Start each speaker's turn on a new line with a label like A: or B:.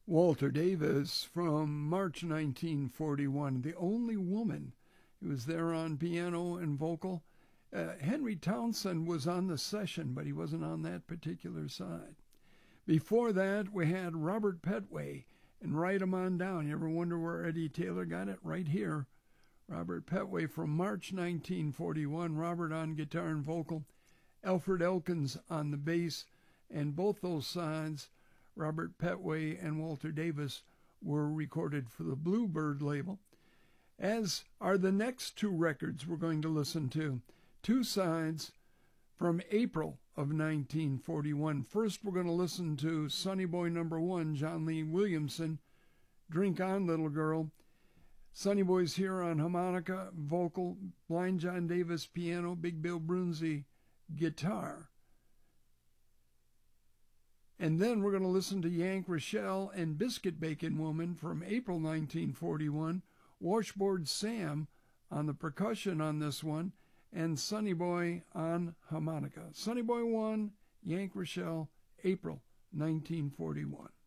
A: Walter Davis from March 1941, the only woman. He was there on piano and vocal. Henry Townsend was on the session, but he wasn't on that particular side. Before that, we had Robert Petway and Write 'Em On Down. You ever wonder where Eddie Taylor got it? Right here. Robert Petway from March 1941, Robert on guitar and vocal, Alfred Elkins on the bass, and both those sides, Robert Petway and Walter Davis, were recorded for the Bluebird label, as are the next two records we're going to listen to. Two sides from April of 1941. First, we're going to listen to Sonny Boy number 1, John Lee Williamson, Drink On Little Girl. Sonny Boy's here on harmonica, vocal, Blind John Davis piano, Big Bill Brunzi guitar. And then we're going to listen to Yank Rochelle and Biscuit Bacon Woman from April 1941, Washboard Sam on the percussion on this one, and Sonny Boy on harmonica. Sonny Boy 1, Yank Rochelle, April 1941.